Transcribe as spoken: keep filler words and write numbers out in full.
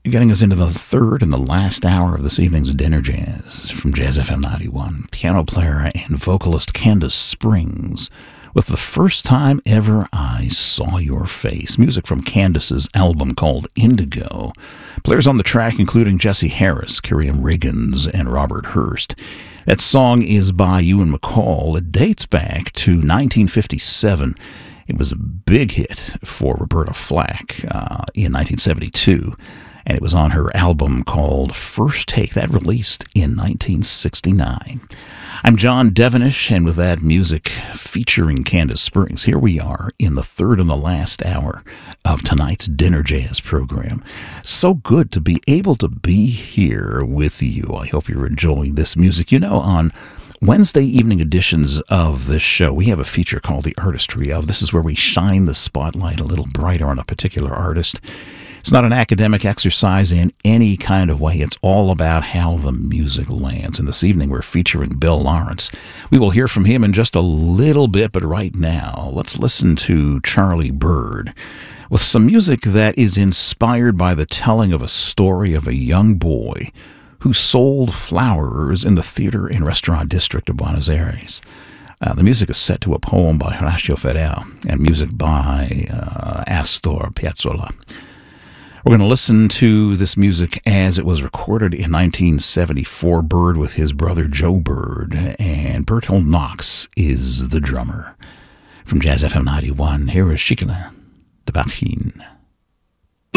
Getting us into the third and the last hour of this evening's Dinner Jazz from Jazz F M ninety-one, piano player and vocalist Candace Springs with The First Time Ever I Saw Your Face, music from Candace's album called Indigo. Players on the track including Jesse Harris, Kiriam Riggins, and Robert Hurst. That song is by Ewan MacColl. It dates back to nineteen fifty-seven. It was a big hit for Roberta Flack uh, in nineteen seventy-two. And it was on her album called First Take, that released in nineteen sixty-nine. I'm John Devenish, and with that music featuring Candace Springs, here we are in the third and the last hour of tonight's Dinner Jazz program. So good to be able to be here with you. I hope you're enjoying this music. You know, on Wednesday evening editions of this show, we have a feature called The Artistry Of. This is where we shine the spotlight a little brighter on a particular artist. It's not an academic exercise in any kind of way. It's all about how the music lands. And this evening we're featuring Bill Lawrence. We will hear from him in just a little bit, but right now let's listen to Charlie Byrd with some music that is inspired by the telling of a story of a young boy who sold flowers in the theater and restaurant district of Buenos Aires. Uh, the music is set to a poem by Horacio Ferrer and music by uh, Astor Piazzolla. We're going to listen to this music as it was recorded in nineteen seventy-four. Byrd with his brother Joe Byrd, and Bertold Knox is the drummer. From Jazz F M ninety-one, here is Chiquelin de Bachin.